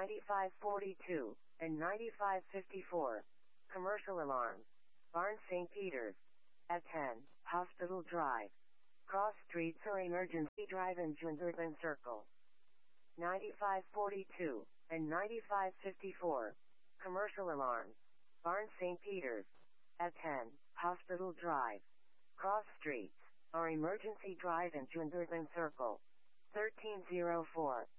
9542, and 9554. Commercial alarms. Barnes St. Peter's. At 10, Hospital Drive. Cross streets or emergency drive in Junderban Circle. 9542, and 9554. Commercial alarms. Barnes St. Peter's. At 10, Hospital Drive. Cross streets or emergency drive in Junderban Circle. 1304.